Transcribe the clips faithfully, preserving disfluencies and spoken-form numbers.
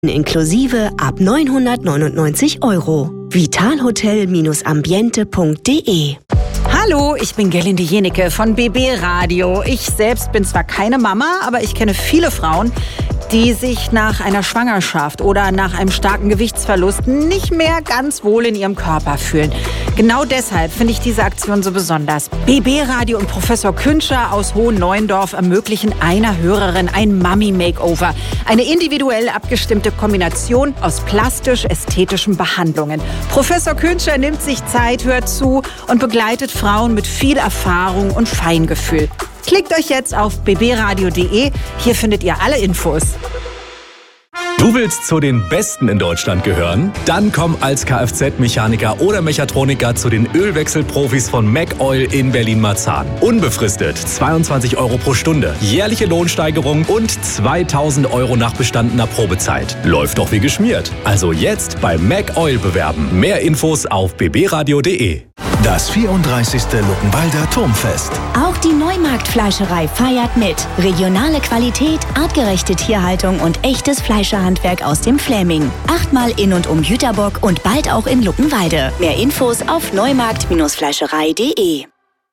Inklusive ab neunhundertneunundneunzig Euro. vitalhotel Ambiente punkt de. Hallo, ich bin Gerlinde Jenicke von B B Radio. Ich selbst bin zwar keine Mama, aber ich kenne viele Frauen, die sich nach einer Schwangerschaft oder nach einem starken Gewichtsverlust nicht mehr ganz wohl in ihrem Körper fühlen. Genau deshalb finde ich diese Aktion so besonders. B B Radio und Professor Künscher aus Hohenneuendorf ermöglichen einer Hörerin ein Mummy-Makeover. Eine individuell abgestimmte Kombination aus plastisch-ästhetischen Behandlungen. Professor Künscher nimmt sich Zeit, hört zu und begleitet Frauen mit viel Erfahrung und Feingefühl. Klickt euch jetzt auf b b radio punkt de. Hier findet ihr alle Infos. Du willst zu den Besten in Deutschland gehören? Dann komm als Kfz-Mechaniker oder Mechatroniker zu den Ölwechselprofis von MacOil in Berlin-Marzahn. Unbefristet zweiundzwanzig Euro pro Stunde, jährliche Lohnsteigerung und zweitausend Euro nach bestandener Probezeit. Läuft doch wie geschmiert. Also jetzt bei MacOil bewerben. Mehr Infos auf b b radio punkt de. Das vierunddreißigste Luckenwalder Turmfest. Auch die Neumarkt-Fleischerei feiert mit. Regionale Qualität, artgerechte Tierhaltung und echtes Fleischerhandwerk aus dem Fläming. Achtmal in und um Jüterbock und bald auch in Luckenwalde. Mehr Infos auf neumarkt Fleischerei punkt de.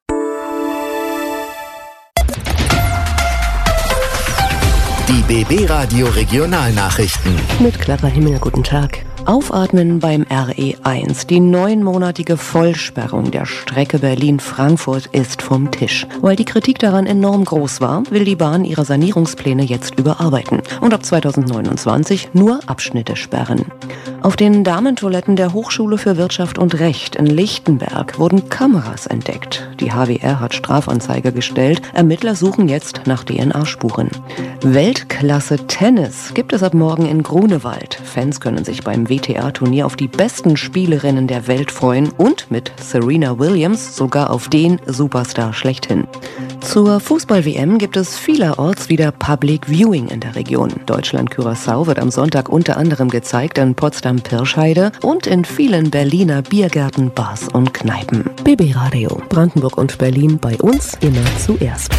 Die B B Radio Regionalnachrichten. Mit Clara Himmel, guten Tag. Aufatmen beim R E eins. Die neunmonatige Vollsperrung der Strecke Berlin-Frankfurt ist vom Tisch. Weil die Kritik daran enorm groß war, will die Bahn ihre Sanierungspläne jetzt überarbeiten und ab zweitausendneunundzwanzig nur Abschnitte sperren. Auf den Damentoiletten der Hochschule für Wirtschaft und Recht in Lichtenberg wurden Kameras entdeckt. Die H W R hat Strafanzeige gestellt. Ermittler suchen jetzt nach D N A-Spuren. Weltklasse Tennis gibt es ab morgen in Grunewald. Fans können sich beim W T A-Turnier auf die besten Spielerinnen der Welt freuen und mit Serena Williams sogar auf den Superstar schlechthin. Zur Fußball-W M gibt es vielerorts wieder Public Viewing in der Region. Deutschland-Curaçao wird am Sonntag unter anderem gezeigt in Potsdam-Pirschheide und in vielen Berliner Biergärten, Bars und Kneipen. B B Radio, Brandenburg und Berlin, bei uns immer zuerst.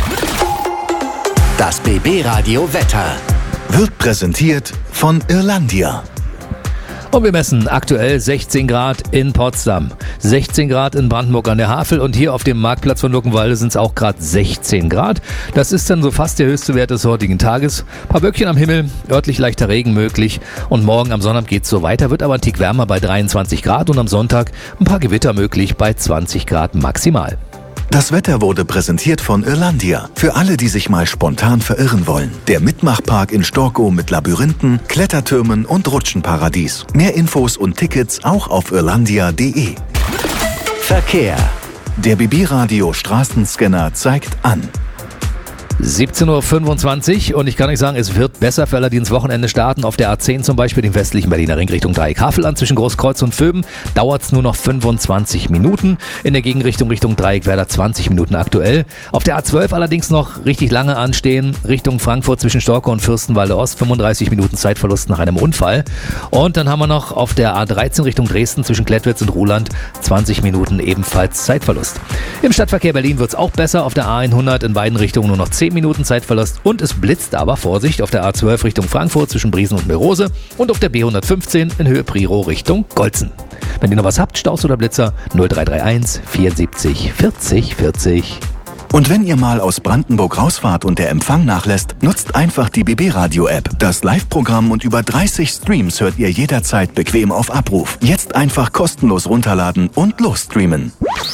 Das B B Radio Wetter wird präsentiert von Irlandia. Und wir messen aktuell sechzehn Grad in Potsdam, sechzehn Grad in Brandenburg an der Havel und hier auf dem Marktplatz von Luckenwalde sind es auch gerade sechzehn Grad. Das ist dann so fast der höchste Wert des heutigen Tages. Ein paar Wölkchen am Himmel, örtlich leichter Regen möglich und morgen am Sonnabend geht es so weiter, wird aber ein Tick wärmer bei dreiundzwanzig Grad und am Sonntag ein paar Gewitter möglich bei zwanzig Grad maximal. Das Wetter wurde präsentiert von Irlandia. Für alle, die sich mal spontan verirren wollen. Der Mitmachpark in Storkow mit Labyrinthen, Klettertürmen und Rutschenparadies. Mehr Infos und Tickets auch auf irlandia punkt de. Verkehr. Der B B Radio Straßenscanner zeigt an. siebzehn Uhr fünfundzwanzig und ich kann euch sagen, es wird besser für alle, die ins Wochenende starten. Auf der A zehn zum Beispiel, den westlichen Berliner Ring Richtung Dreieck Havelland zwischen Großkreuz und Vöben, dauert es nur noch fünfundzwanzig Minuten. In der Gegenrichtung Richtung Dreieck Werder zwanzig Minuten aktuell. Auf der A zwölf allerdings noch richtig lange anstehen, Richtung Frankfurt zwischen Storkow und Fürstenwalde Ost, fünfunddreißig Minuten Zeitverlust nach einem Unfall. Und dann haben wir noch auf der A dreizehn Richtung Dresden zwischen Klettwitz und Ruhland zwanzig Minuten ebenfalls Zeitverlust. Im Stadtverkehr Berlin wird es auch besser, auf der A hundert in beiden Richtungen nur noch zehn Minuten Zeitverlust und es blitzt aber, Vorsicht, auf der A zwölf Richtung Frankfurt zwischen Briesen und Meerose und auf der B hundertfünfzehn in Höhe Priro Richtung Golzen. Wenn ihr noch was habt, Staus oder Blitzer, null drei drei eins vierundsiebzig vierzig vierzig. Und wenn ihr mal aus Brandenburg rausfahrt und der Empfang nachlässt, nutzt einfach die B B Radio App. Das Live-Programm und über dreißig Streams hört ihr jederzeit bequem auf Abruf. Jetzt einfach kostenlos runterladen und losstreamen.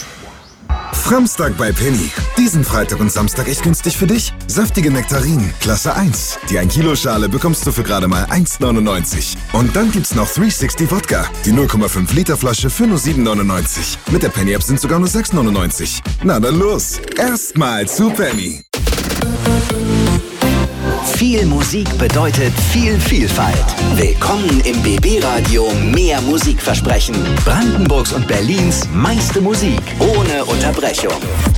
Framstag bei Penny. Diesen Freitag und Samstag echt günstig für dich. Saftige Nektarinen, Klasse eins. Die ein Kilo Schale bekommst du für gerade mal eins neunundneunzig. Und dann gibt's noch dreihundertsechzig Wodka. Die null Komma fünf Liter Flasche für nur sieben neunundneunzig. Mit der Penny App sind sogar nur sechs neunundneunzig. Na dann los. Erstmal zu Penny. Viel Musik bedeutet viel Vielfalt. Willkommen im B B Radio Mehr Musikversprechen. Brandenburgs und Berlins meiste Musik ohne Unterbrechung.